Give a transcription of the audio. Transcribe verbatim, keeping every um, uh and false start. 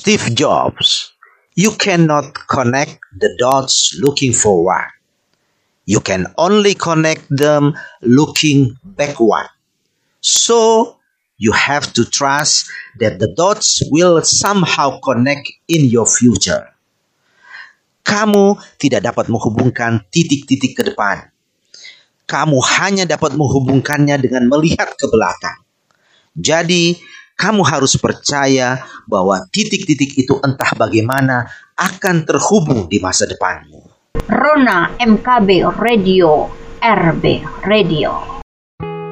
Steve Jobs, you cannot connect the dots looking forward. You can only connect them looking backward. So, you have to trust that the dots will somehow connect in your future. Kamu tidak dapat menghubungkan titik-titik ke depan. Kamu hanya dapat menghubungkannya dengan melihat ke belakang. Jadi, kamu harus percaya bahwa titik-titik itu entah bagaimana akan terhubung di masa depanmu. Rona M K B Radio, R B Radio.